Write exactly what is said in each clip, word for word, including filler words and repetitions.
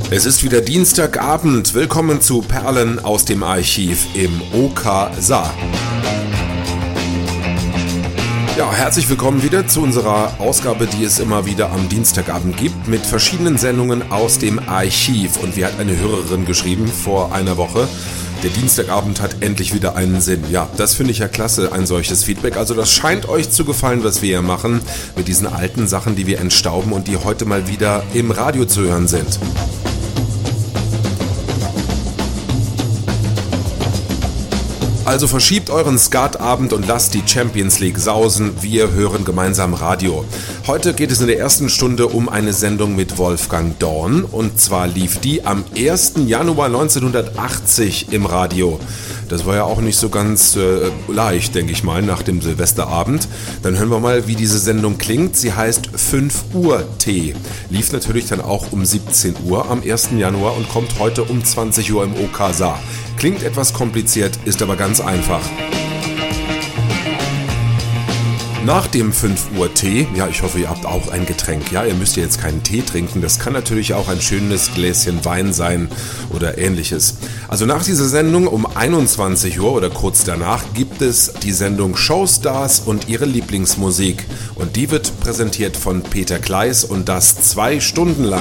Es ist wieder Dienstagabend. Willkommen zu Perlen aus dem Archiv im O K Saar. Ja, herzlich willkommen wieder zu unserer Ausgabe, die es immer wieder am Dienstagabend gibt, mit verschiedenen Sendungen aus dem Archiv. Und wie hat eine Hörerin geschrieben vor einer Woche, der Dienstagabend hat endlich wieder einen Sinn. Ja, das finde ich ja klasse, ein solches Feedback. Also das scheint euch zu gefallen, was wir hier machen, mit diesen alten Sachen, die wir entstauben und die heute mal wieder im Radio zu hören sind. Also verschiebt euren Skatabend und lasst die Champions League sausen. Wir hören gemeinsam Radio. Heute geht es in der ersten Stunde um eine Sendung mit Wolfgang Dorn. Und zwar lief die am ersten Januar neunzehnhundertachtzig im Radio. Das war ja auch nicht so ganz äh, leicht, denke ich mal, nach dem Silvesterabend. Dann hören wir mal, wie diese Sendung klingt. Sie heißt fünf Uhr Tee. Lief natürlich dann auch um siebzehn Uhr am ersten Januar und kommt heute um zwanzig Uhr im O K Saar. Klingt etwas kompliziert, ist aber ganz einfach. Nach dem fünf Uhr Tee, ja, ich hoffe, ihr habt auch ein Getränk. Ja, ihr müsst ja jetzt keinen Tee trinken, das kann natürlich auch ein schönes Gläschen Wein sein oder ähnliches. Also nach dieser Sendung um einundzwanzig Uhr oder kurz danach gibt es die Sendung Showstars und ihre Lieblingsmusik. Und die wird präsentiert von Peter Kleiss und das zwei Stunden lang.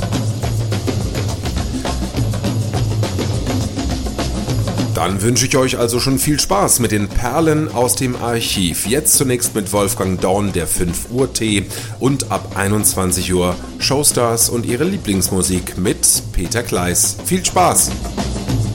Dann wünsche ich euch also schon viel Spaß mit den Perlen aus dem Archiv. Jetzt zunächst mit Wolfgang Dorn, der fünf Uhr Tee, und ab einundzwanzig Uhr Showstars und ihre Lieblingsmusik mit Peter Kleiss. Viel Spaß!